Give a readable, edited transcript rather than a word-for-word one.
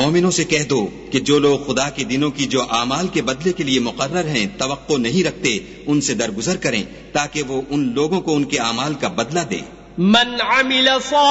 मोमिनों से कह दो कि जो लोग खुदा के दिनों की जो आमाल के बदले के लिए मुकर्रर हैं तवक्को नहीं रखते, उनसे दरगुजर करें ताकि वो उन लोगों को उनके आमाल का बदला दे। मन अमिल